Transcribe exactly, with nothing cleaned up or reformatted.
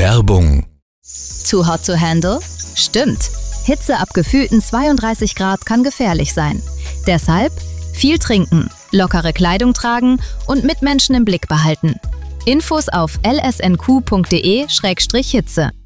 Werbung. Too hot to handle? Stimmt. Hitze ab gefühlten zweiunddreißig Grad kann gefährlich sein. Deshalb viel trinken, lockere Kleidung tragen und Mitmenschen im Blick behalten. Infos auf l s n q punkt d e Schrägstrich Hitze.